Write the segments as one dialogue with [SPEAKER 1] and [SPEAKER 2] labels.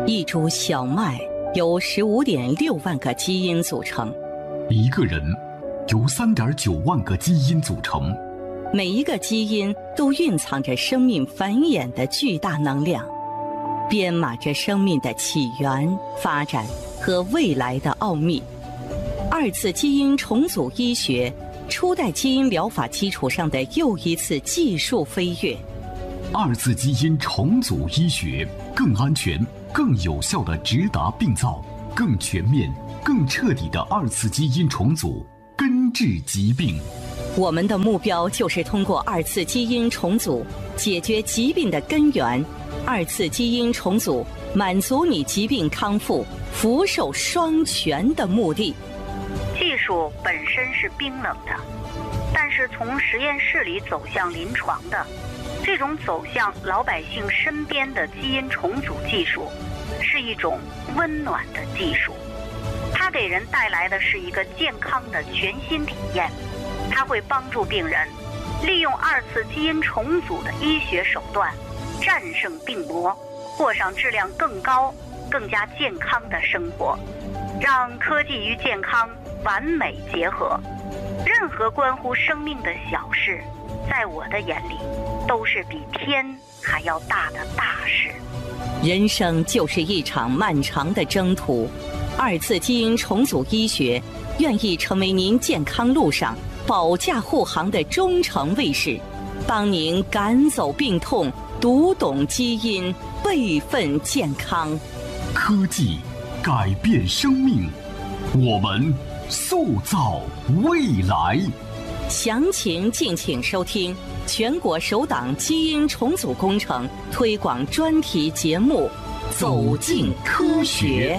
[SPEAKER 1] 一株小麦由15.6万个基因组成，
[SPEAKER 2] 一个人由3.9万个基因组成，
[SPEAKER 1] 每一个基因都蕴藏着生命繁衍的巨大能量，编码着生命的起源、发展和未来的奥秘。二次基因重组医学，初代基因疗法基础上的又一次技术飞跃。
[SPEAKER 2] 二次基因重组医学更安全、更有效地直达病灶，更全面、更彻底的二次基因重组，根治疾病。
[SPEAKER 1] 我们的目标就是通过二次基因重组解决疾病的根源。二次基因重组满足你疾病康复、福寿双全的目的。
[SPEAKER 3] 技术本身是冰冷的，但是从实验室里走向临床的，这种走向老百姓身边的基因重组技术，是一种温暖的技术。它给人带来的是一个健康的全新体验。它会帮助病人利用二次基因重组的医学手段，战胜病魔，过上质量更高、更加健康的生活，让科技与健康完美结合。任何关乎生命的小事，在我的眼里都是比天还要大的大事。
[SPEAKER 1] 人生就是一场漫长的征途，二次基因重组医学愿意成为您健康路上保驾护航的忠诚卫士，帮您赶走病痛，读懂基因，备份健康。
[SPEAKER 2] 科技改变生命，我们塑造未来。
[SPEAKER 1] 详情敬请收听全国首档基因重组工程推广专题节目《走进科学》。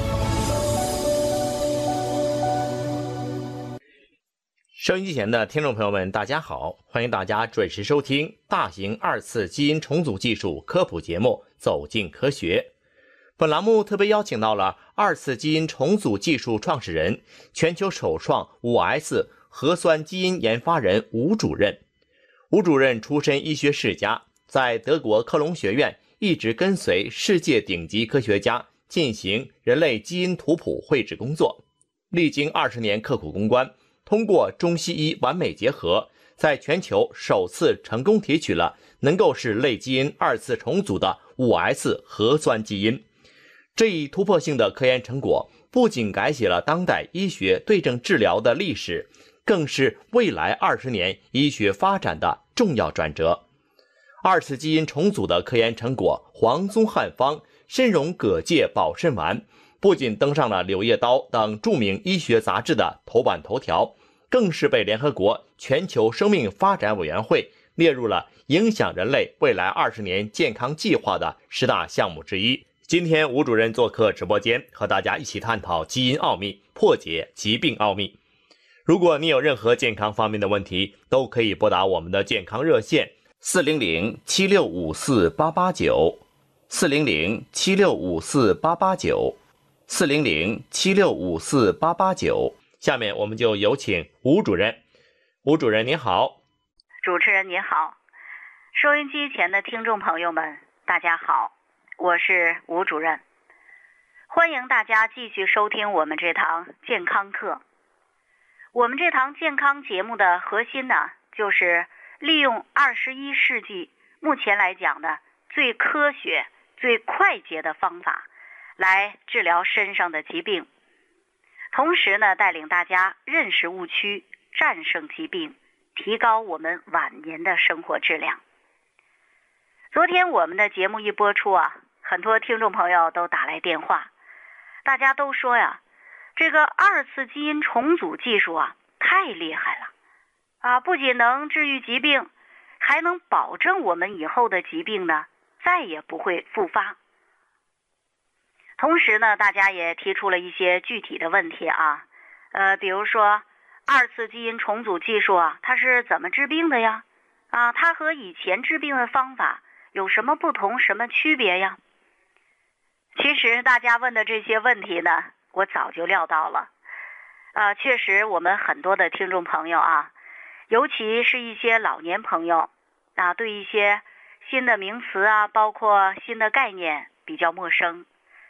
[SPEAKER 4] 收音机前的听众朋友们，大家好，欢迎大家准时收听大型二次基因重组技术科普节目《走进科学》。本栏目特别邀请到了二次基因重组技术创始人、全球首创 5S 核酸基因研发人吴主任。吴主任出身医学世家，在德国科隆学院一直跟随世界顶级科学家进行人类基因图谱绘制工作，历经20年刻苦攻关，通过中西医完美结合，在全球首次成功提取了能够使类基因二次重组的 5S 核酸基因。这一突破性的科研成果不仅改写了当代医学对症治疗的历史，更是未来20年医学发展的重要转折。二次基因重组的科研成果黄宗汉方参茸葛芥保肾丸，不仅登上了《柳叶刀》等著名医学杂志的头版头条，更是被联合国全球生命发展委员会列入了影响人类未来20年健康计划的10大项目之一。今天吴主任做客直播间，和大家一起探讨基因奥秘，破解疾病奥秘。如果你有任何健康方面的问题，都可以拨打我们的健康热线400-7654-889 400-7654-889 400-7654-889。下面我们就有请吴主任。吴主任您好。
[SPEAKER 3] 主持人您好，收音机前的听众朋友们大家好，我是吴主任，欢迎大家继续收听我们这堂健康课。我们这堂健康节目的核心呢，就是利用21世纪目前来讲的最科学、最快捷的方法来治疗身上的疾病，同时呢，带领大家认识误区，战胜疾病，提高我们晚年的生活质量。昨天我们的节目一播出啊，很多听众朋友都打来电话，大家都说呀，这个二次基因重组技术啊，太厉害了啊！不仅能治愈疾病，还能保证我们以后的疾病呢，再也不会复发。同时呢，大家也提出了一些具体的问题啊，比如说二次基因重组技术啊，它是怎么治病的呀？啊，它和以前治病的方法有什么不同、什么区别呀？其实大家问的这些问题呢，我早就料到了。确实我们很多的听众朋友啊，尤其是一些老年朋友啊，对一些新的名词啊，包括新的概念比较陌生。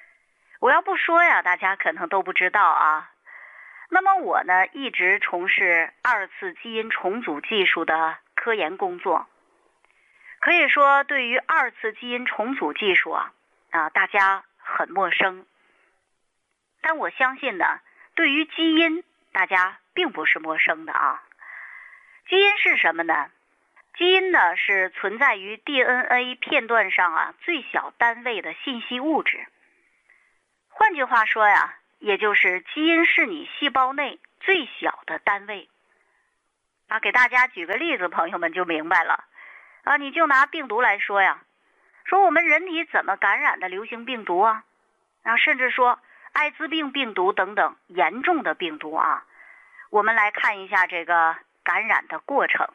[SPEAKER 3] 我要不说呀，大家可能都不知道啊。那么我呢，一直从事二次基因重组技术的科研工作。可以说，对于二次基因重组技术大家很陌生。但我相信呢，对于基因，大家并不是陌生的啊。基因是什么呢？基因呢，是存在于 DNA 片段上最小单位的信息物质。换句话说呀，也就是基因是你细胞内最小的单位。给大家举个例子，朋友们就明白了。你就拿病毒来说呀，说我们人体怎么感染的流行病毒甚至说艾滋病病毒等等严重的病毒我们来看一下这个感染的过程。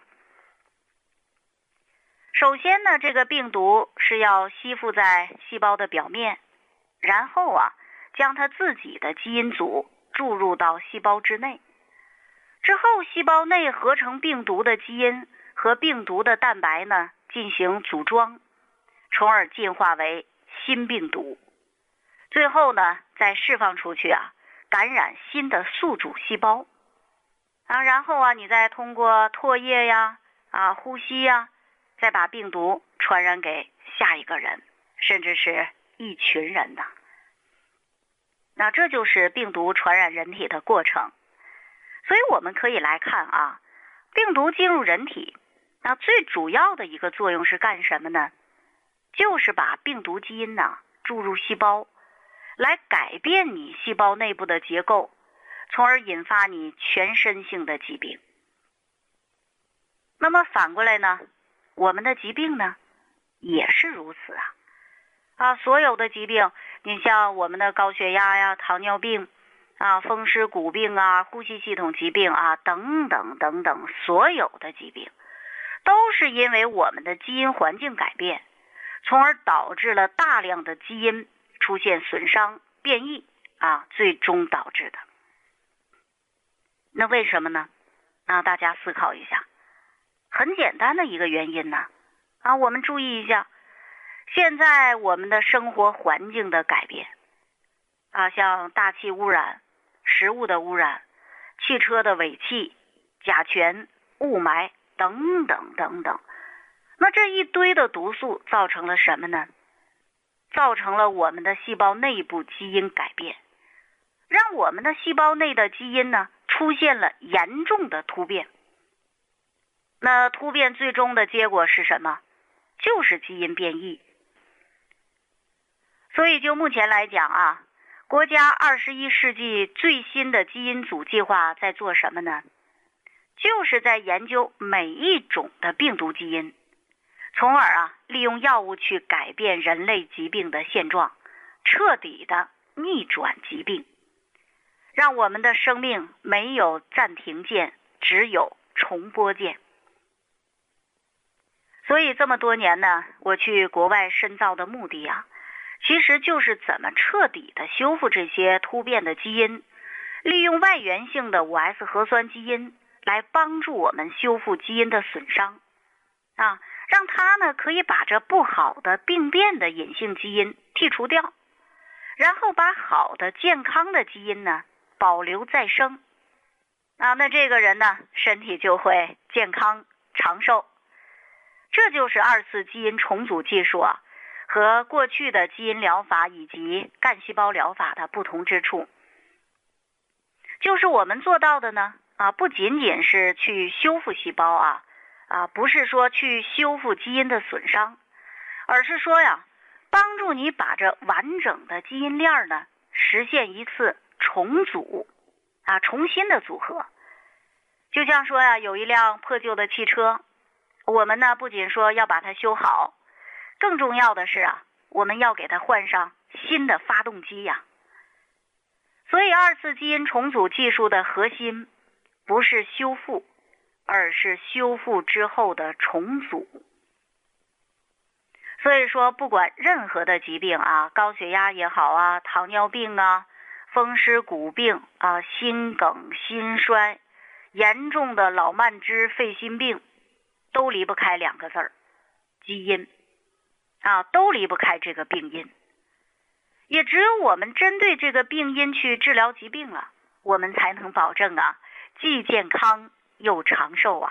[SPEAKER 3] 首先呢，这个病毒是要吸附在细胞的表面，然后将它自己的基因组注入到细胞之内。之后细胞内合成病毒的基因和病毒的蛋白呢进行组装，从而进化为新病毒。最后呢再释放出去感染新的宿主细胞然后你再通过唾液呀呼吸再把病毒传染给下一个人，甚至是一群人呢。那这就是病毒传染人体的过程。所以我们可以来看病毒进入人体，那最主要的一个作用是干什么呢？就是把病毒基因注入细胞，来改变你细胞内部的结构，从而引发你全身性的疾病。那么反过来呢，我们的疾病呢也是如此所有的疾病，你像我们的高血压呀、糖尿病风湿骨病呼吸系统疾病等等等等，所有的疾病都是因为我们的基因环境改变，从而导致了大量的基因出现损伤变异最终导致的。那为什么呢？大家思考一下。很简单的一个原因呢我们注意一下，现在我们的生活环境的改变像大气污染、食物的污染、汽车的尾气、甲醛、雾霾等等等等。那这一堆的毒素造成了什么呢？造成了我们的细胞内部基因改变，让我们的细胞内的基因呢出现了严重的突变。那突变最终的结果是什么？就是基因变异。所以就目前来讲国家21世纪最新的基因组计划在做什么呢？就是在研究每一种的病毒基因，从而利用药物去改变人类疾病的现状，彻底的逆转疾病，让我们的生命没有暂停键，只有重播键。所以这么多年呢，我去国外深造的目的其实就是怎么彻底的修复这些突变的基因，利用外源性的5S 核酸基因来帮助我们修复基因的损伤让它呢可以把这不好的病变的隐性基因剔除掉，然后把好的健康的基因呢保留再生那这个人呢身体就会健康长寿。这就是二次基因重组技术和过去的基因疗法以及干细胞疗法的不同之处，就是我们做到的呢不仅仅是去修复细胞不是说去修复基因的损伤，而是说帮助你把这完整的基因链呢实现一次重组重新的组合。就像说有一辆破旧的汽车，我们呢不仅说要把它修好，更重要的是我们要给它换上新的发动机所以二次基因重组技术的核心不是修复，而是修复之后的重组。所以说不管任何的疾病高血压也好糖尿病风湿骨病心梗心衰，严重的老慢支肺心病，都离不开2个字儿，基因都离不开这个病因。 也只有我们针对这个病因去治疗疾病了，我们才能保证既健康又长寿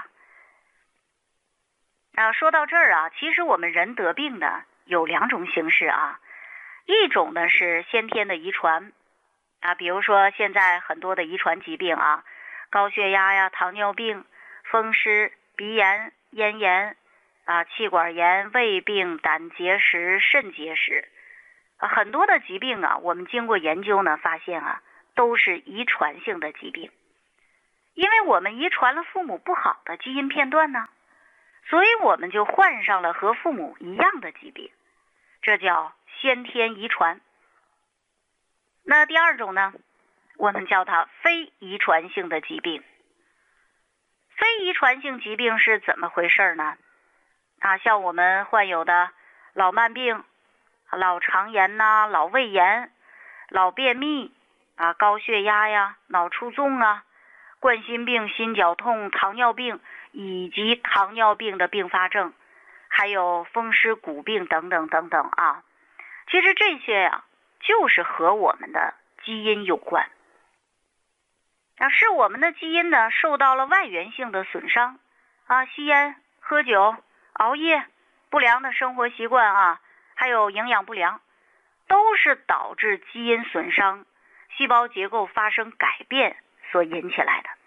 [SPEAKER 3] 说到这儿其实我们人得病呢有2种形式一种呢是先天的遗传比如说现在很多的遗传疾病高血压呀、糖尿病、风湿、鼻炎、咽炎气管炎、胃病、胆结石、肾结石很多的疾病我们经过研究呢发现都是遗传性的疾病，因为我们遗传了父母不好的基因片段呢，所以我们就患上了和父母一样的疾病，这叫先天遗传。那第2种呢，我们叫它非遗传性的疾病。非遗传性疾病是怎么回事呢？像我们患有的老慢病、老肠炎老胃炎、老便秘高血压呀、脑卒中冠心病、心绞痛、糖尿病以及糖尿病的并发症，还有风湿骨病等等等等其实这些就是和我们的基因有关是我们的基因呢受到了外源性的损伤吸烟、喝酒、熬夜、不良的生活习惯还有营养不良，都是导致基因损伤、细胞结构发生改变所引起来的。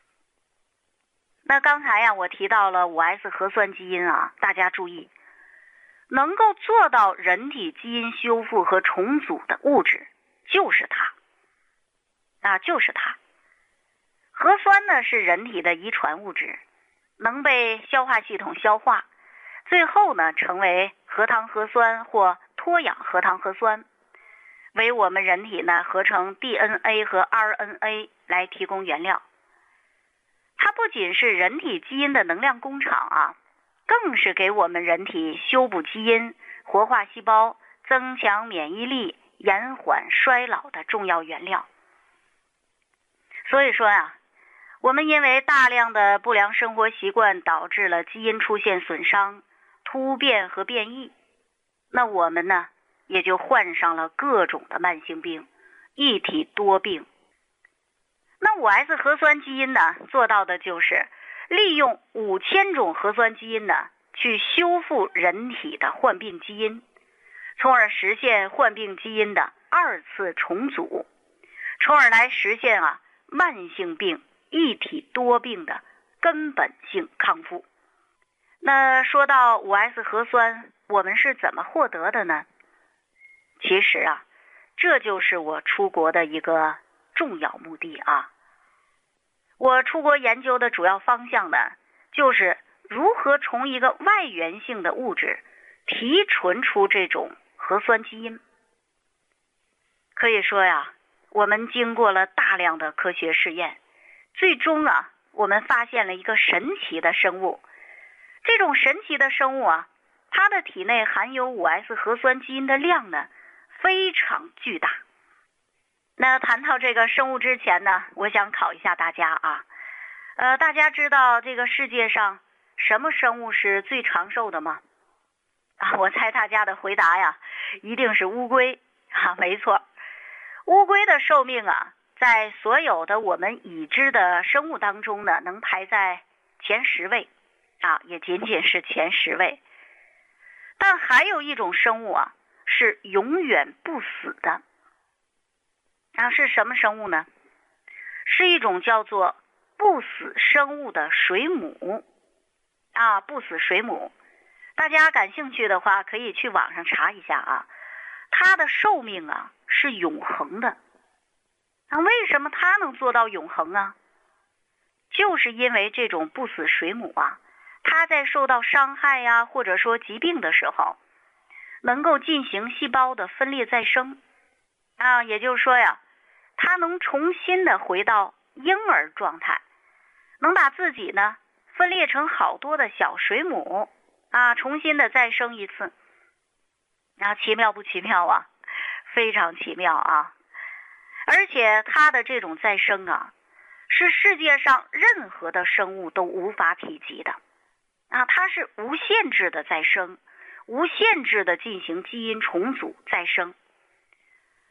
[SPEAKER 3] 那刚才我提到了 5S 核酸基因大家注意，能够做到人体基因修复和重组的物质就是它就是它。核酸呢是人体的遗传物质，能被消化系统消化，最后呢成为核糖核酸或脱氧核糖核酸，为我们人体呢合成 DNA 和 RNA 来提供原料。它不仅是人体基因的能量工厂更是给我们人体修补基因、活化细胞、增强免疫力、延缓衰老的重要原料。所以说我们因为大量的不良生活习惯导致了基因出现损伤、突变和变异，那我们呢也就患上了各种的慢性病，一体多病。那 5S 核酸基因呢做到的就是利用5000种核酸基因呢去修复人体的患病基因，从而实现患病基因的2次重组，从而来实现慢性病一体多病的根本性康复。那说到 5S 核酸我们是怎么获得的呢？其实这就是我出国的一个重要目的我出国研究的主要方向呢就是如何从一个外源性的物质提纯出这种核酸基因。可以说我们经过了大量的科学试验，最终我们发现了一个神奇的生物。这种神奇的生物它的体内含有 5S 核酸基因的量呢非常巨大。那谈到这个生物之前呢，我想考一下大家大家知道这个世界上什么生物是最长寿的吗？我猜大家的回答一定是乌龟没错，乌龟的寿命在所有的我们已知的生物当中呢能排在前10位也仅仅是前10位。但还有一种生物是永远不死的是什么生物呢？是一种叫做不死生物的水母不死水母。大家感兴趣的话可以去网上查一下它的寿命是永恒的。为什么它能做到永恒就是因为这种不死水母它在受到伤害或者说疾病的时候，能够进行细胞的分裂再生也就是说它能重新的回到婴儿状态，能把自己呢分裂成好多的小水母重新的再生一次。奇妙不奇妙非常奇妙而且它的这种再生是世界上任何的生物都无法企及的它是无限制的再生，无限制的进行基因重组再生。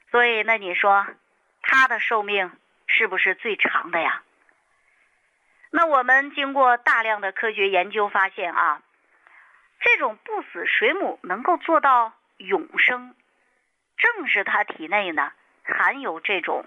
[SPEAKER 3] 所以那你说它的寿命是不是最长的呀？那我们经过大量的科学研究发现啊，这种不死水母能够做到永生，正是它体内呢含有这种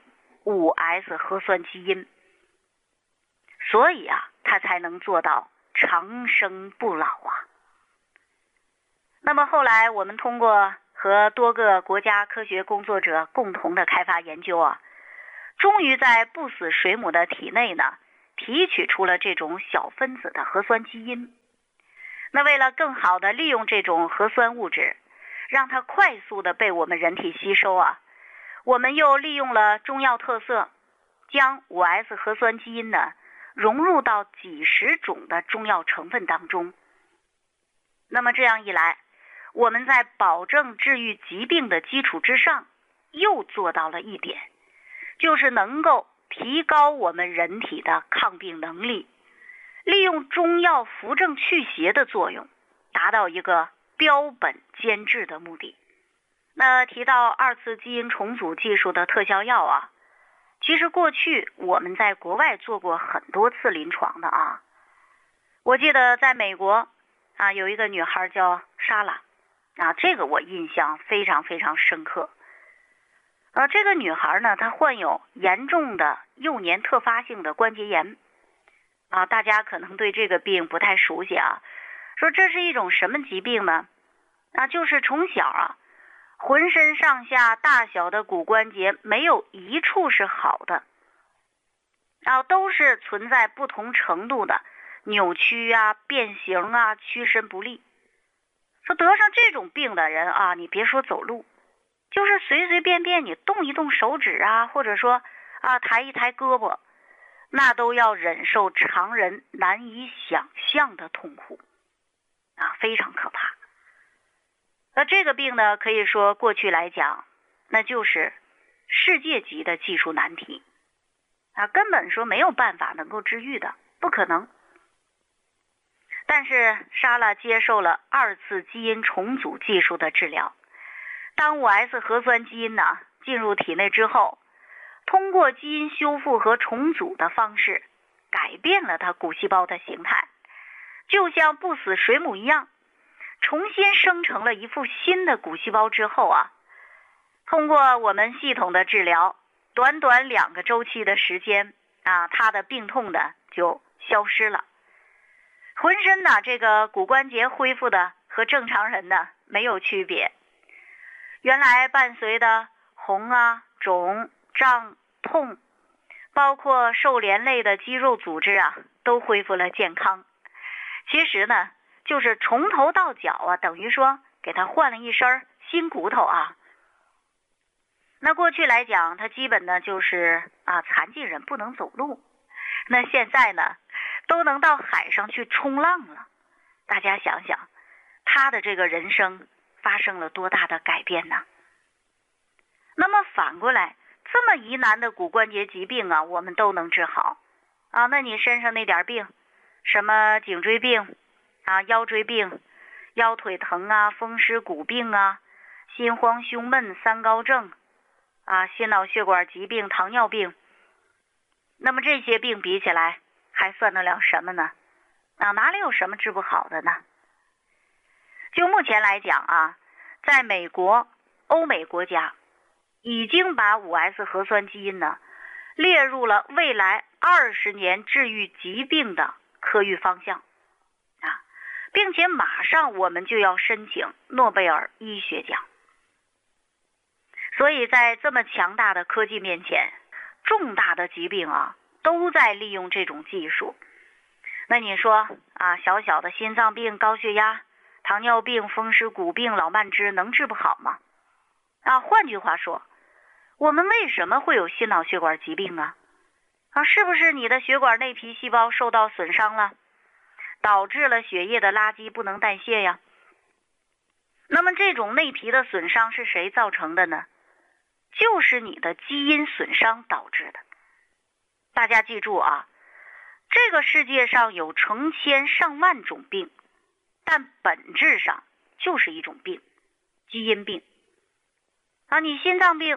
[SPEAKER 3] 5S 核酸基因，所以啊它才能做到长生不老啊。那么后来我们通过和多个国家科学工作者共同的开发研究啊，终于在不死水母的体内呢提取出了这种小分子的核酸基因。那为了更好的利用这种核酸物质，让它快速的被我们人体吸收啊，我们又利用了中药特色，将5S 核酸基因呢融入到几十种的中药成分当中。那么这样一来，我们在保证治愈疾病的基础之上，又做到了一点，就是能够提高我们人体的抗病能力，利用中药扶正祛邪的作用，达到一个标本兼治的目的。那提到2次基因重组技术的特效药啊，其实过去我们在国外做过很多次临床的啊。我记得在美国啊，有一个女孩叫莎拉啊，这个我印象非常非常深刻。这个女孩呢，她患有严重的幼年特发性的关节炎啊，大家可能对这个病不太熟悉啊。说这是一种什么疾病呢？就是从小啊，浑身上下大小的骨关节没有一处是好的，都是存在不同程度的扭曲啊、变形啊、屈伸不利。说得上这种病的人啊，你别说走路，就是随随便便你动一动手指啊，或者说抬一抬胳膊，那都要忍受常人难以想象的痛苦啊，非常可怕。那这个病呢，可以说过去来讲，那就是世界级的技术难题啊，根本说没有办法能够治愈的，不可能。但是莎拉接受了2次基因重组技术的治疗，当5S 核酸基因呢进入体内之后，通过基因修复和重组的方式，改变了它骨细胞的形态，就像不死水母一样，重新生成了一副新的骨细胞之后啊，通过我们系统的治疗，短短2个周期的时间啊，它的病痛呢就消失了，浑身呢这个骨关节恢复的和正常人呢没有区别。原来伴随的红啊、肿、胀、痛，包括受连累的肌肉组织啊，都恢复了健康。其实呢，就是从头到脚啊，等于说给他换了一身新骨头啊。那过去来讲，他基本呢就是残疾人不能走路，那现在呢都能到海上去冲浪了。大家想想，他的这个人生发生了多大的改变呢？那么反过来，这么疑难的骨关节疾病啊，我们都能治好啊。那你身上那点病，什么颈椎病啊、腰椎病、腰腿疼啊、风湿骨病啊、心慌胸闷、三高症啊、心脑血管疾病、糖尿病，那么这些病比起来还算得了什么呢？哪里有什么治不好的呢？就目前来讲啊，在美国、欧美国家已经把5S 核酸基因呢列入了未来20年治愈疾病的科育方向啊，并且马上我们就要申请诺贝尔医学奖。所以在这么强大的科技面前，重大的疾病啊都在利用这种技术。那你说小小的心脏病、高血压、糖尿病、风湿骨病、老慢支能治不好吗？换句话说，我们为什么会有心脑血管疾病啊？是不是你的血管内皮细胞受到损伤了，导致了血液的垃圾不能代谢呀？那么这种内皮的损伤是谁造成的呢？就是你的基因损伤导致的。大家记住啊，这个世界上有成千上万种病，但本质上就是一种病，基因病。你心脏病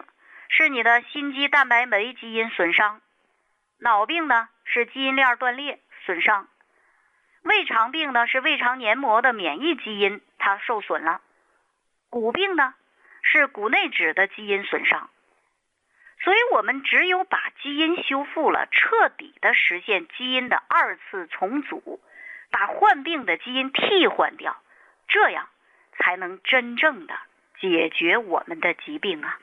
[SPEAKER 3] 是你的心肌蛋白酶基因损伤；脑病呢是基因链断裂损伤；胃肠病呢是胃肠黏膜的免疫基因它受损了；骨病呢是骨内质的基因损伤。所以我们只有把基因修复了，彻底的实现基因的2次重组，把患病的基因替换掉，这样才能真正的解决我们的疾病啊。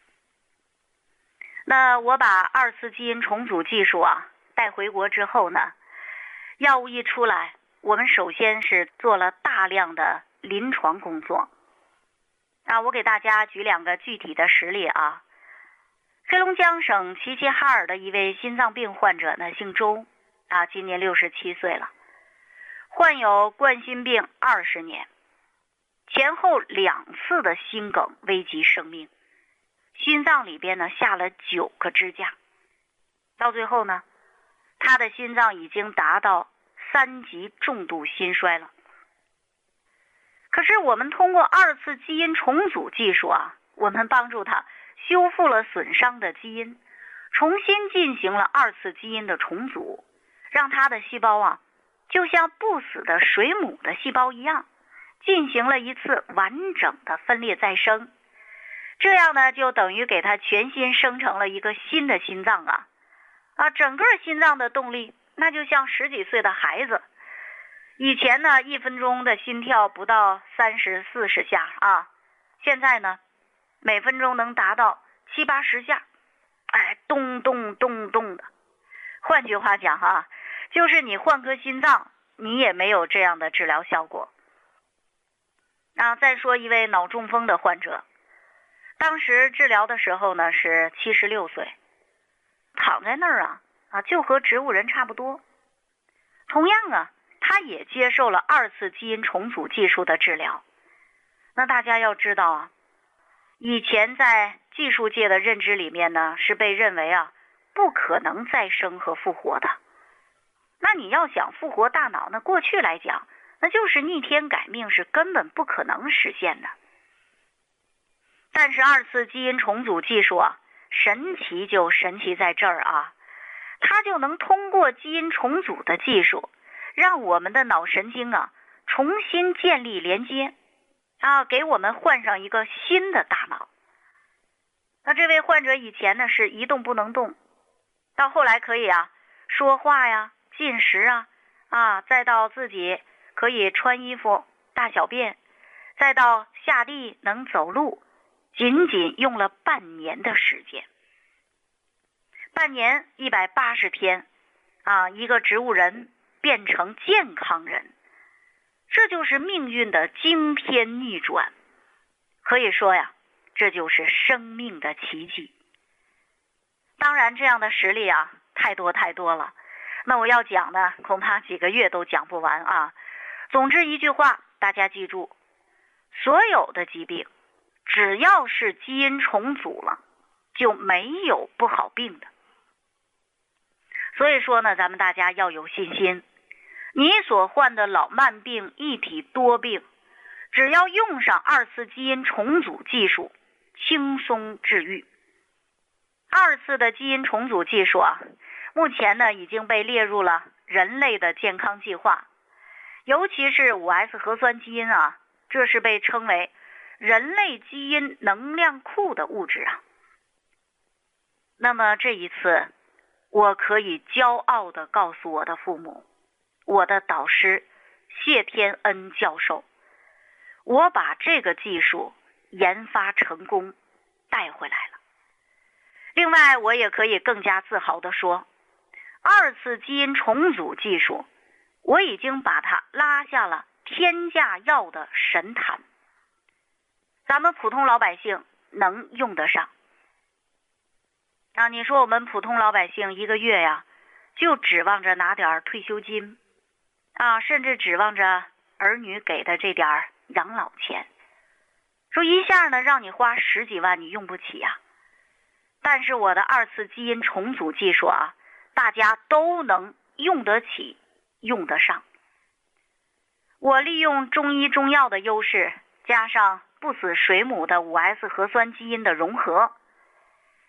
[SPEAKER 3] 那我把2次基因重组技术带回国之后呢，药物一出来，我们首先是做了大量的临床工作我给大家举2个具体的实例黑龙江省齐齐哈尔的一位心脏病患者呢，姓周今年67岁了，患有冠心病20年，前后2次的心梗危及生命，心脏里边呢下了9个支架，到最后呢，他的心脏已经达到3级重度心衰了。可是我们通过2次基因重组技术我们帮助他修复了损伤的基因，重新进行了2次基因的重组，让他的细胞就像不死的水母的细胞一样，进行了一次完整的分裂再生。这样呢，就等于给他全新生成了一个新的心脏整个心脏的动力那就像10几岁的孩子。以前呢，1分钟的心跳不到30、40下现在呢每分钟能达到70、80下，咚咚咚咚的。换句话讲就是你换颗心脏，你也没有这样的治疗效果。再说一位脑中风的患者，当时治疗的时候呢是76岁，躺在那儿就和植物人差不多。同样他也接受了2次基因重组技术的治疗。那大家要知道以前在技术界的认知里面呢，是被认为不可能再生和复活的。那你要想复活大脑，那过去来讲，那就是逆天改命，是根本不可能实现的。但是2次基因重组技术神奇就神奇在这儿它就能通过基因重组的技术，让我们的脑神经重新建立连接给我们换上一个新的大脑。那这位患者以前呢是一动不能动，到后来可以说话呀、进食再到自己可以穿衣服、大小便，再到下地能走路，仅仅用了半年的时间。半年180天一个植物人变成健康人，这就是命运的惊天逆转。可以说这就是生命的奇迹。当然这样的实例太多太多了，那我要讲的恐怕几个月都讲不完总之一句话，大家记住，所有的疾病只要是基因重组了，就没有不好病的。所以说呢，咱们大家要有信心，你所患的老慢病、一体多病，只要用上2次基因重组技术，轻松治愈。2次的基因重组技术目前呢已经被列入了人类的健康计划，尤其是5S 核酸基因这是被称为人类基因能量库的物质那么这一次，我可以骄傲地告诉我的父母，我的导师谢天恩教授，我把这个技术研发成功带回来了。另外，我也可以更加自豪地说，2次基因重组技术，我已经把它拉下了天价药的神坛，咱们普通老百姓能用得上。你说我们普通老百姓一个月就指望着拿点退休金甚至指望着儿女给的这点养老钱，说一下呢让你花10几万你用不起但是我的2次基因重组技术大家都能用得起用得上。我利用中医中药的优势，加上不死水母的5S 核酸基因的融合，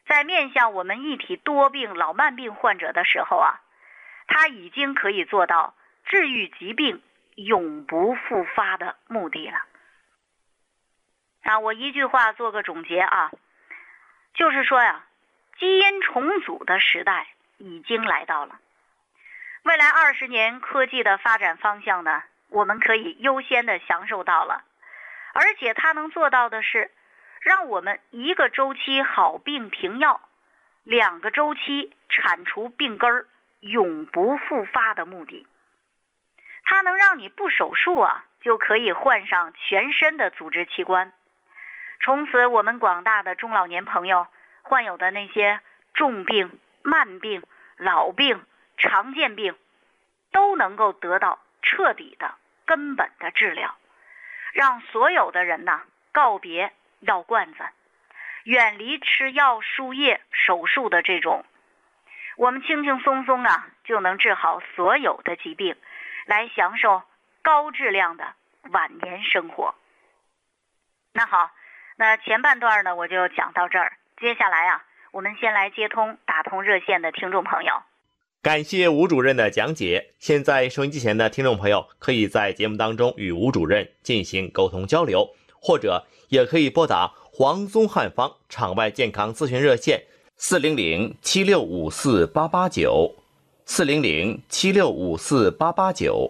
[SPEAKER 3] 在面向我们一体多病老慢病患者的时候啊，它已经可以做到治愈疾病永不复发的目的了。我一句话做个总结啊，就是说呀，基因重组的时代已经来到了。未来20年科技的发展方向呢，我们可以优先的享受到了，而且它能做到的是，让我们1个周期好病停药，2个周期铲除病根儿，永不复发的目的。它能让你不手术啊，就可以换上全身的组织器官。从此我们广大的中老年朋友患有的那些重病、慢病、老病、常见病，都能够得到彻底的根本的治疗，让所有的人呢告别药罐子，远离吃药、输液、手术的这种，我们轻轻松松啊就能治好所有的疾病，来享受高质量的晚年生活。那好，那前半段呢我就讲到这儿，接下来啊，我们先来接通打通热线的听众朋友。
[SPEAKER 4] 感谢吴主任的讲解。现在收音机前的听众朋友可以在节目当中与吴主任进行沟通交流，或者也可以拨打黄宗汉方场外健康咨询热线400-7654-889 400-7654-889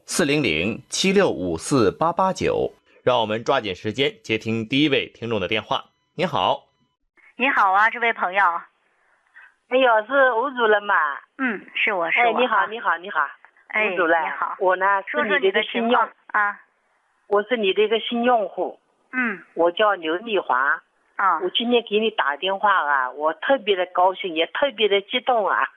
[SPEAKER 4] 400-7654-889。让我们抓紧时间接听第一位听众的电话。你好。
[SPEAKER 3] 你好啊，这位朋友。
[SPEAKER 5] 哎呦，是吴主任吗？
[SPEAKER 3] 是我。
[SPEAKER 5] 你好。吴主任，
[SPEAKER 3] 你好。
[SPEAKER 5] 我呢是你的一个新用
[SPEAKER 3] 啊，
[SPEAKER 5] 我是你的一个新用户。我叫刘丽华。我今天给你打电话啊，我特别的高兴，也特别的激动啊。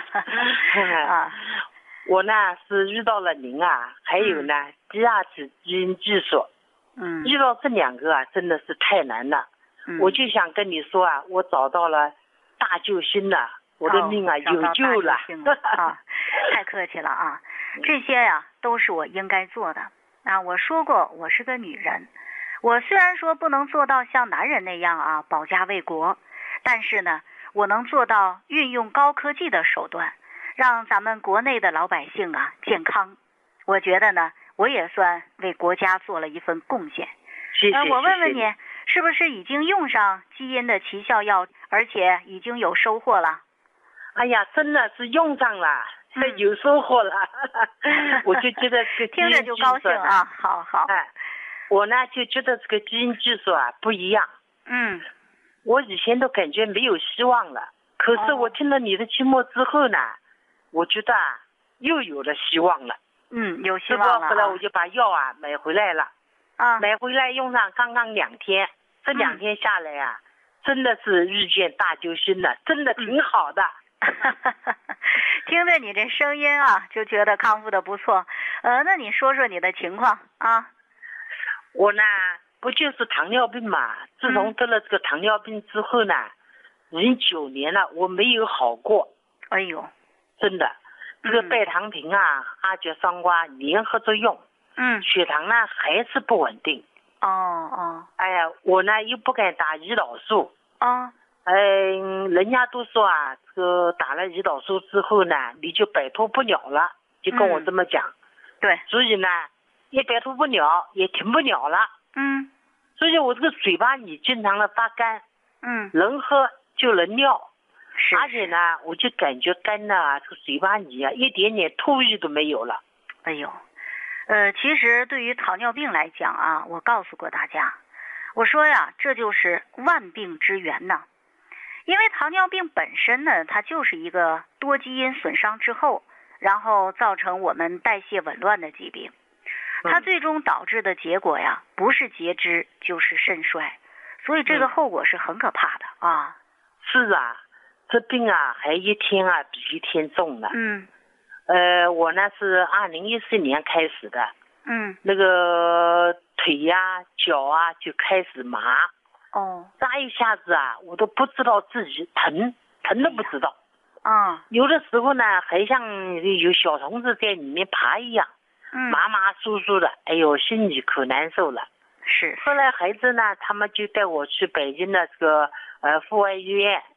[SPEAKER 5] 我呢是遇到了您啊，还有呢第二次基因技术。遇到这2个啊，真的是太难了。我就想跟你说啊，我找到了大救星了，我的命啊有救了。
[SPEAKER 3] 太客气了啊，这些呀都是我应该做的啊。我说过我是个女人，我虽然说不能做到像男人那样啊保家卫国，但是呢我能做到运用高科技的手段，让咱们国内的老百姓啊健康。我觉得呢我也算为国家做了一份贡献。
[SPEAKER 5] 谢谢。
[SPEAKER 3] 我问问你，是不是已经用上基因的奇效药，而且已经有收获了？
[SPEAKER 5] 哎呀，真的是用上了，有收获了。我就觉得这个
[SPEAKER 3] 听着就高兴啊。好。
[SPEAKER 5] 我呢就觉得这个基因技术啊不一样。我以前都感觉没有希望了，可是我听了你的节目之后呢，我觉得又有了希望了。
[SPEAKER 3] 有希望了。
[SPEAKER 5] 后来我就把药啊买回来了。买回来用上刚刚2天，这2天下来啊，真的是遇见大救星了，真的挺好的。
[SPEAKER 3] 听着你这声音啊，就觉得康复的不错。那你说说你的情况啊？
[SPEAKER 5] 我呢，不就是糖尿病嘛？自从得了这个糖尿病之后呢，已经9年了，我没有好过。
[SPEAKER 3] 哎呦，
[SPEAKER 5] 真的，这个拜糖平啊、阿胶双胍联合着用。血糖呢还是不稳定。哎呀，我呢又不敢打胰岛素。人家都说啊，这个打了胰岛素之后呢，你就摆脱不了了，就跟我这么讲。
[SPEAKER 3] 对。
[SPEAKER 5] 所以呢，也摆脱不了，也停不了了。所以我这个嘴巴里经常的发干。能喝就能尿。而且呢，我就感觉干的啊，这个嘴巴里啊，一点点唾液都没有了。
[SPEAKER 3] 哎呦。其实对于糖尿病来讲啊，我告诉过大家，我说呀，这就是万病之源呢。因为糖尿病本身呢，它就是一个多基因损伤之后，然后造成我们代谢紊乱的疾病。它最终导致的结果呀，不是截肢就是肾衰，所以这个后果是很可怕的啊。
[SPEAKER 5] 是啊，这病啊还一天啊比一天重了。我呢是2014年开始的。那个腿呀、脚啊就开始麻。扎一下子啊，我都不知道自己疼都不知道。有的时候呢，还像有小虫子在里面爬一样。麻麻酥酥的，哎呦，心里可难受了。
[SPEAKER 3] 是。
[SPEAKER 5] 后来孩子呢，他们就带我去北京的这个阜外医院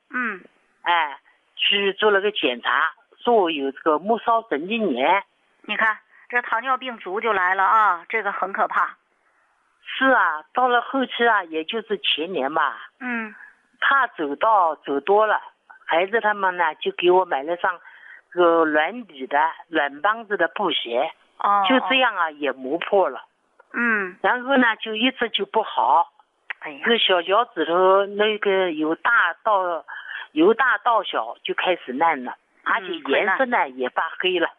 [SPEAKER 5] 去做了个检查，说我有这个末梢神经炎。
[SPEAKER 3] 你看这糖尿病足就来了啊，这个很可怕。
[SPEAKER 5] 是啊，到了后期啊，也就是前年吧。怕走多了，孩子他们呢就给我买了上个软底的软帮子的布鞋。就这样啊，也磨破了。然后呢，就一直就不好。这小脚趾头那个由大到小就开始烂了，而且颜色呢也发黑了。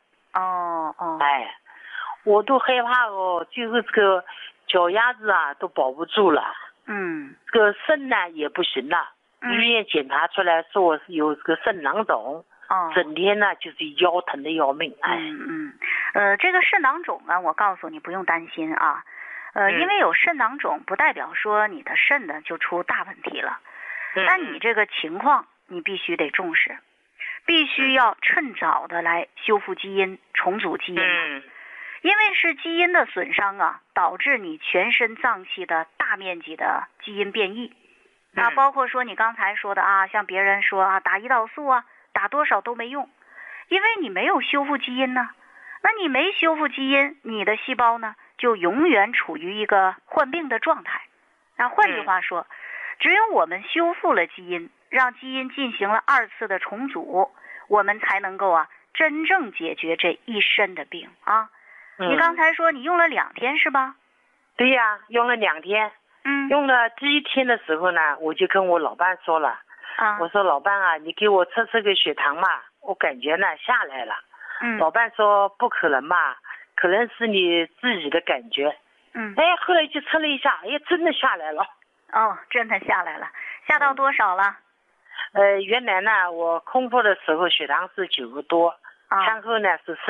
[SPEAKER 5] 我都害怕哦，最后这个脚丫子啊都保不住了。这个肾呢也不行了，医院检查出来说我是有这个肾囊肿。整天呢就是腰疼的要命。
[SPEAKER 3] 这个肾囊肿啊，我告诉你不用担心啊。因为有肾囊肿不代表说你的肾呢就出大问题了。但你这个情况你必须得重视，必须要趁早的来修复基因，重组基因。因为是基因的损伤啊，导致你全身脏器的大面积的基因变异。包括说你刚才说的啊，像别人说啊，打胰岛素啊，打多少都没用，因为你没有修复基因呢。那你没修复基因，你的细胞呢就永远处于一个患病的状态。换句话说，只有我们修复了基因，让基因进行了2次的重组，我们才能够真正解决这一身的病啊。你刚才说你用了2天是吧？
[SPEAKER 5] 对呀，用了2天。用了第1天的时候呢，我就跟我老伴说了。我说老伴啊，你给我测个血糖嘛，我感觉呢下来了。老伴说不可能嘛，可能是你自己的感觉。后来就测了一下，真的下来了。
[SPEAKER 3] 真的下来了，下到多少了？
[SPEAKER 5] 原来呢我空腹的时候血糖是9个多，餐后呢是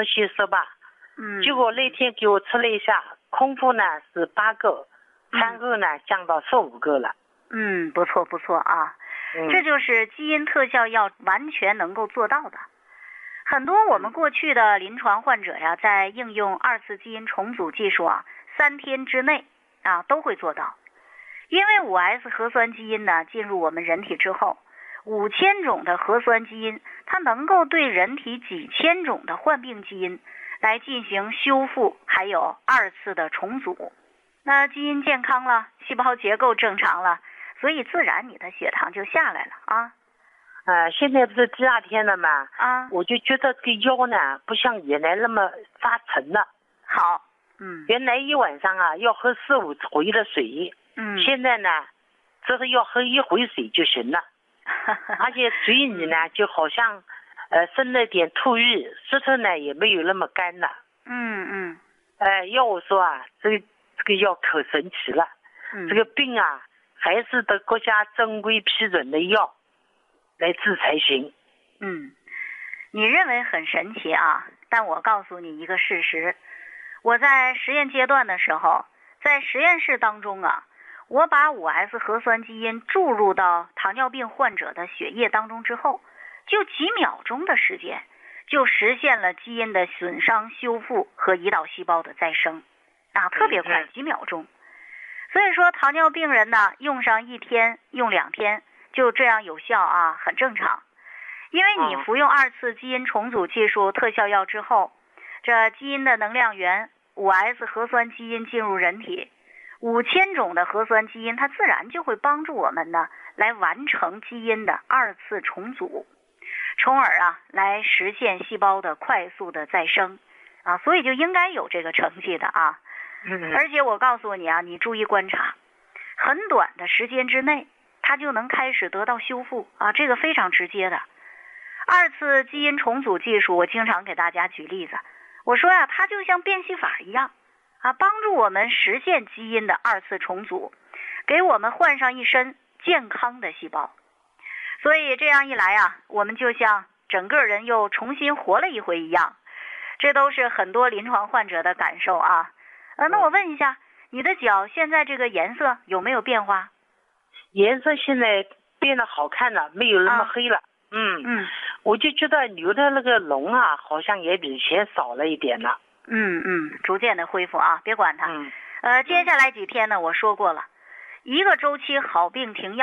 [SPEAKER 5] 17、18。结果那天给我测了一下，空腹呢是8个，餐后呢降到15个了。
[SPEAKER 3] 不错啊。这就是基因特效药完全能够做到的。很多我们过去的临床患者呀，在应用2次基因重组技术3天之内都会做到。因为5S 核酸基因呢进入我们人体之后，5000种的核酸基因，它能够对人体几千种的患病基因来进行修复，还有2次的重组。那基因健康了，细胞结构正常了，所以自然你的血糖就下来了啊。
[SPEAKER 5] 现在不是第2天了嘛？我就觉得这个腰呢不像原来那么发沉了。
[SPEAKER 3] 好。
[SPEAKER 5] 原来一晚上要喝4、5回的水。现在呢只是要喝1回水就行了。而且嘴里呢就好像生了点唾液，舌头呢也没有那么干了。要我说这个药可神奇了。这个病还是得国家正规批准的药来治才行。
[SPEAKER 3] 你认为很神奇啊，但我告诉你一个事实。我在实验阶段的时候，在实验室当中我把5S 核酸基因注入到糖尿病患者的血液当中之后，就几秒钟的时间，就实现了基因的损伤修复和胰岛细胞的再生特别快，几秒钟。所以说糖尿病人呢，用上1天用2天就这样有效很正常。因为你服用2次基因重组技术特效药之后，这基因的能量源5S 核酸基因进入人体，5000种的核酸基因，它自然就会帮助我们呢来完成基因的2次重组，从而来实现细胞的快速的再生所以就应该有这个成绩的而且我告诉你你注意观察，很短的时间之内它就能开始得到修复这个非常直接的。2次基因重组技术我经常给大家举例子，我说它就像变戏法一样帮助我们实现基因的2次重组，给我们换上一身健康的细胞。所以这样一来我们就像整个人又重新活了一回一样。这都是很多临床患者的感受那我问一下，你的脚现在这个颜色有没有变化？
[SPEAKER 5] 颜色现在变得好看了，没有那么黑了。我就觉得流的那个脓好像也比以前少了一点了。
[SPEAKER 3] 逐渐的恢复别管它。接下来几天呢，我说过了，1个周期好病停药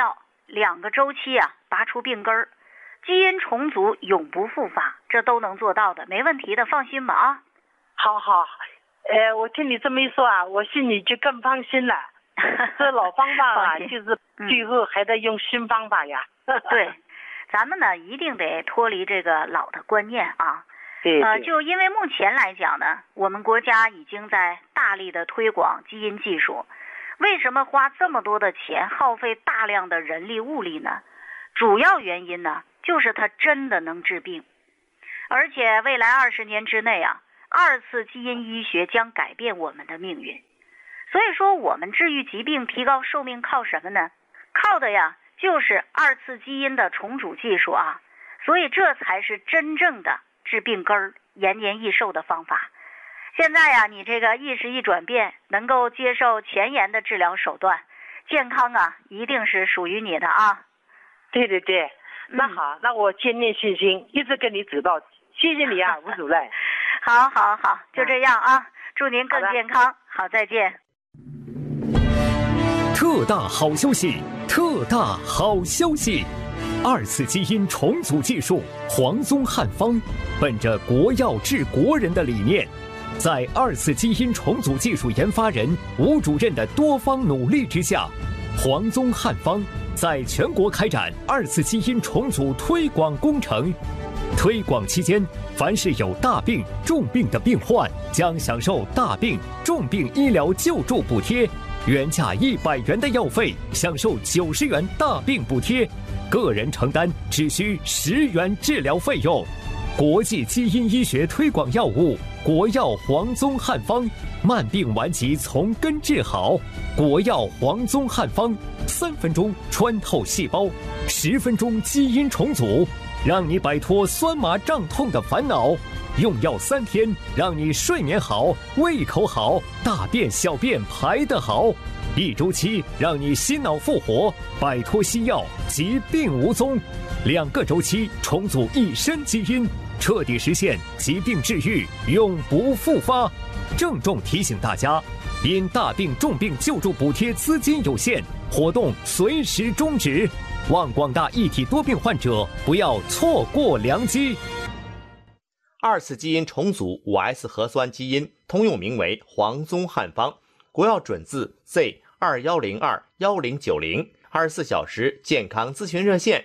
[SPEAKER 3] 2个周期啊拔除病根儿，基因重组永不复发，这都能做到的，没问题的，放心吧啊。
[SPEAKER 5] 好，我听你这么一说啊，我心里就更放心了。这老方法啊，就是最后还得用新方法呀。
[SPEAKER 3] 对，咱们呢一定得脱离这个老的观念啊。
[SPEAKER 5] 对。
[SPEAKER 3] 就因为目前来讲呢，我们国家已经在大力的推广基因技术。为什么花这么多的钱，耗费大量的人力物力呢？主要原因呢，就是它真的能治病。而且未来20年之内啊，2次基因医学将改变我们的命运。所以说我们治愈疾病、提高寿命靠什么呢？靠的呀就是2次基因的重组技术啊。所以这才是真正的治病根儿、延年益寿的方法。现在呀，你这个意识一转变，能够接受前沿的治疗手段，健康啊一定是属于你的啊。
[SPEAKER 5] 对，那好，那我坚定信心，一直跟你走到底。谢谢你啊，吴主任。
[SPEAKER 3] 好，就这样啊，祝您更健康。好，再见。
[SPEAKER 6] 特大好消息！2次基因重组技术黄宗汉方，本着国药治国人的理念，在2次基因重组技术研发人吴主任的多方努力之下，黄宗汉方在全国开展2次基因重组推广工程。推广期间，凡是有大病、重病的病患将享受大病、重病医疗救助补贴，原价100元的药费享受90元大病补贴，个人承担只需10元治疗费用。国际基因医学推广药物国药黄宗汉方，慢病顽疾从根治好。国药黄宗汉方，3分钟穿透细胞，10分钟基因重组，让你摆脱酸麻胀痛的烦恼。用药3天，让你睡眠好、胃口好、大便小便排得好。1周期，让你心脑复活，摆脱西药，疾病无踪。2个周期，重组一身基因，彻底实现疾病治愈，永不复发。郑重提醒大家，因大病重病救助补贴资金有限，活动随时终止。望广大一体多病患者不要错过良机。
[SPEAKER 4] 2次基因重组 5S 核酸基因，通用名为黄宗汉方，国药准字 Z21021090，24小时健康咨询热线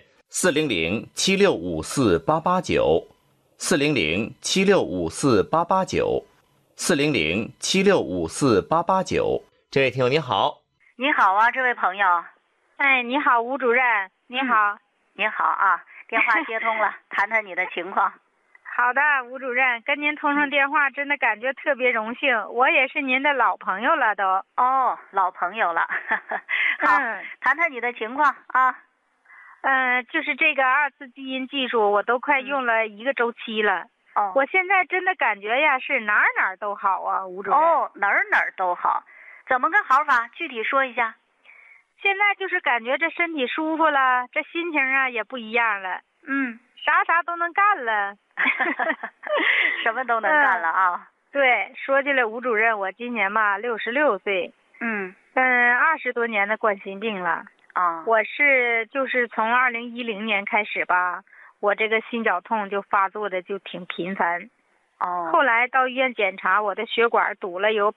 [SPEAKER 4] 400-7654-889，400-7654-889，400-7654-889。这位听友你好。
[SPEAKER 3] 你好啊，这位朋友。
[SPEAKER 7] 哎，你好，吴主任。你好。
[SPEAKER 3] 你好啊，电话接通了，谈谈你的情况。
[SPEAKER 7] 好的，吴主任，跟您通上电话，真的感觉特别荣幸。我也是您的老朋友了都。
[SPEAKER 3] 哦，老朋友了。好，谈谈你的情况啊。
[SPEAKER 7] 就是这个2次基因技术，我都快用了1个周期了。
[SPEAKER 3] 哦，
[SPEAKER 7] 我现在真的感觉呀，是哪儿都好啊，吴主任。
[SPEAKER 3] 哦，哪儿都好，怎么个好法？具体说一下。
[SPEAKER 7] 现在就是感觉这身体舒服了，这心情啊也不一样了。啥都能干了。
[SPEAKER 3] 什么都能干了啊。
[SPEAKER 7] 对，说起来，吴主任，我今年吧66岁。20多年的冠心病了。我就是从2010年开始吧，我这个心绞痛就发作的就挺频繁。后来到医院检查，我的血管堵了有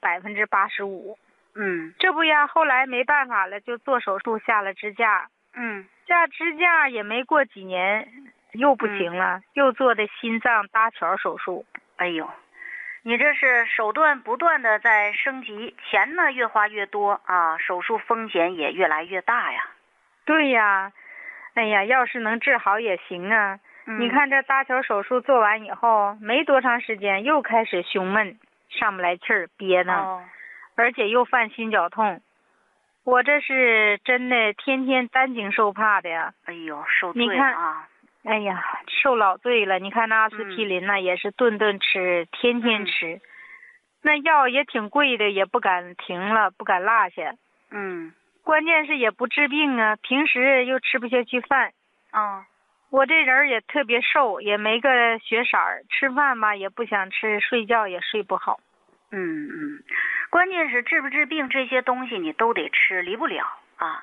[SPEAKER 7] 85%。这不呀，后来没办法了，就做手术下了支架。下支架也没过几年，又不行了，又做的心脏搭桥手术。
[SPEAKER 3] 哎呦，你这是手段不断的在升级，钱呢越花越多啊，手术风险也越来越大呀。
[SPEAKER 7] 对呀，哎呀，要是能治好也行啊。你看这搭桥手术做完以后，没多长时间又开始胸闷，上不来气儿，憋呢。而且又犯心绞痛，我这是真的天天担惊受怕的呀。
[SPEAKER 3] 哎呦，受罪了啊！
[SPEAKER 7] 哎呀，受老罪了。你看那阿司匹林呢，也是顿顿吃，天天吃。那药也挺贵的，也不敢停了，不敢落下。关键是也不治病啊，平时又吃不下去饭。我这人也特别瘦，也没个血色儿，吃饭吧也不想吃，睡觉也睡不好。
[SPEAKER 3] 关键是治不治病这些东西你都得吃，离不了啊。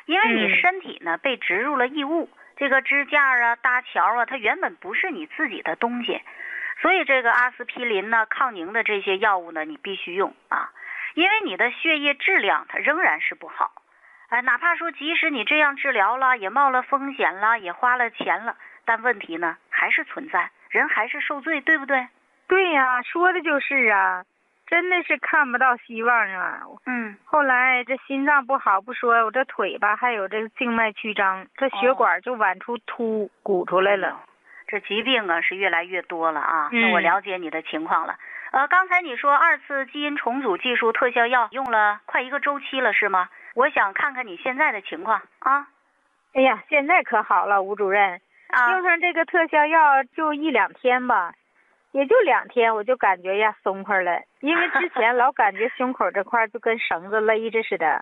[SPEAKER 3] 因为你身体呢被植入了异物，这个支架啊、搭桥啊，它原本不是你自己的东西，所以这个阿司匹林呢、抗凝的这些药物呢，你必须用啊，因为你的血液质量它仍然是不好。哪怕说即使你这样治疗了，也冒了风险了，也花了钱了，但问题呢还是存在，人还是受罪，对不对？
[SPEAKER 7] 对呀，说的就是啊，真的是看不到希望啊。后来这心脏不好不说，我这腿吧还有这个静脉曲张，这血管就晚出鼓出来了。
[SPEAKER 3] 这疾病啊是越来越多了啊。那我了解你的情况了。刚才你说2次基因重组技术特效药用了快1个周期了是吗？我想看看你现在的情况啊。
[SPEAKER 7] 哎呀，现在可好了，吴主任，用上这个特效药就1、2天吧，也就2天，我就感觉呀松快了，因为之前老感觉胸口这块就跟绳子勒着似的。